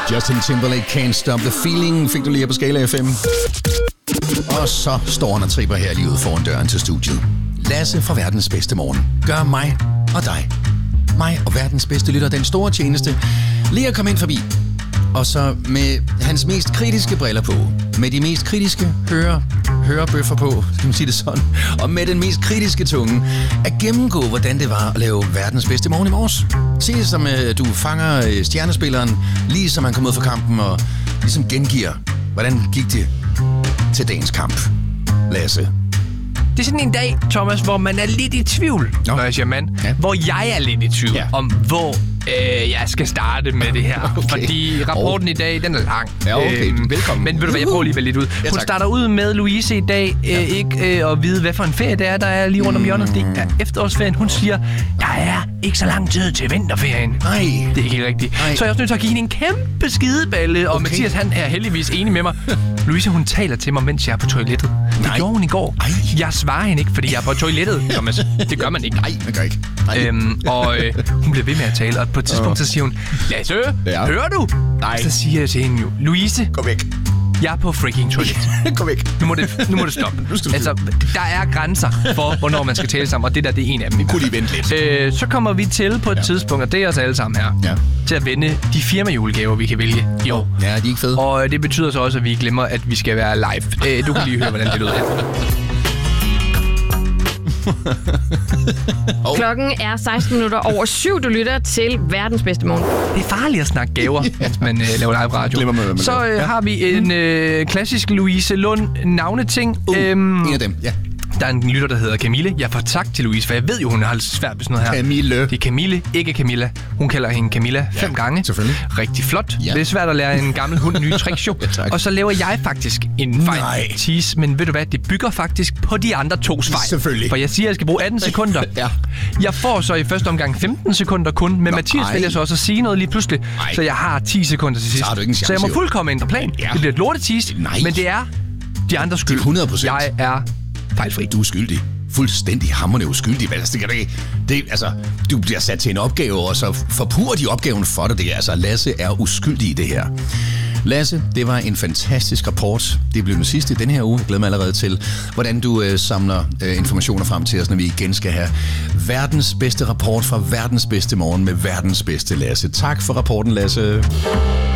Justin Timberlake, Can't Stop the Feeling, fik du lige her på Skala FM. Og så står han og tripper her lige ude foran døren til studiet. Lasse fra Verdens Bedste Morgen gør mig og dig, mig og verdens bedste lytter, den store tjeneste, lige at komme ind forbi. Og så med hans mest kritiske briller på, med de mest kritiske hørebøffer på, skal man sige det sådan, og med den mest kritiske tunge, at gennemgå, hvordan det var at lave Verdens Bedste Morgen i morges. Se det som, du fanger stjernespilleren, lige som han kom ud fra kampen, og ligesom gengiver, hvordan gik det til dagens kamp. Lasse. Det er sådan en dag, Thomas, hvor man er lidt i tvivl, når jeg siger mand. Ja. Hvor jeg er lidt i tvivl om, hvor jeg skal starte med det her. Okay. Fordi rapporten i dag, den er lang. Ja, okay. Velkommen. Men ved du hvad, jeg prøver lige lidt ud. Ja, hun starter ud med Louise i dag, ikke at vide, hvad for en ferie det er, der er lige rundt om hjørnet. Det er efterårsferien. Hun siger, der er ikke så lang tid til vinterferien. Nej. Det er ikke helt rigtigt. Så er jeg også nødt til at give hende en kæmpe skideballe, og Mathias, han er heldigvis enig med mig. Louise, hun taler til mig, mens jeg er på toilettet. Det gjorde hun i går. Jeg svarer hende ikke, fordi jeg er på toilettet, Thomas. Det gør man ikke. Nej, det gør ikke. Hun bliver ved med at tale, og på et tidspunkt så siger hun, Lasse, hører du? Nej. Så siger jeg til hende jo, Louise, gå væk. Jeg er på freaking toilet. Gå væk. Nu må det stoppe. Altså, der er grænser for, hvornår man skal tale sammen, og det der, det er en af dem. Kunne lige vente lidt. Så kommer vi til på et tidspunkt, og det er os alle sammen her, til at vende de firmajulegaver, vi kan vælge i år. Ja, de er ikke fede. Og det betyder så også, at vi glemmer, at vi skal være live. Du kan lige høre, hvordan det lyder her. Klokken er 16:16. Du lytter til Verdens Bedste Morgen. Det er farligt at snakke gaver, mens man laver live radio. Så har vi en klassisk Louise Lund navneting. En af dem, ja. Der er en lytter, der hedder Camille. Jeg får tak til Louise, for jeg ved jo, hun har svært ved sådan noget her. Camille. Det er Camille, ikke Camilla. Hun kalder hende Camilla 5 gange. Selvfølgelig. Rigtig flot. Ja. Det er svært at lære en gammel hund nye tricks, jo. Og så laver jeg faktisk en fejl. Tease, men ved du hvad, det bygger faktisk på de andre tos fejl. Selvfølgelig. For jeg siger, at jeg skal bruge 18 sekunder. Jeg får så i første omgang 15 sekunder kun, men Mathias vælger så også at sige noget lige pludselig. Så jeg har 10 sekunder til sidst. Så jeg må fuldkommen ændre plan. Det bliver et lortetease, men det er de andres skyld. 100%. Jeg er fejlfri. Du er skyldig. Fuldstændig hamrende uskyldig. Altså, du bliver sat til en opgave, og så forpurer de opgaven for dig. Lasse er uskyldig i det her. Lasse, det var en fantastisk rapport. Det blev den sidste i den her uge. Jeg glæder mig allerede til, hvordan du samler informationer frem til os, når vi igen skal have verdens bedste rapport fra Verdens Bedste Morgen med verdens bedste Lasse. Tak for rapporten, Lasse.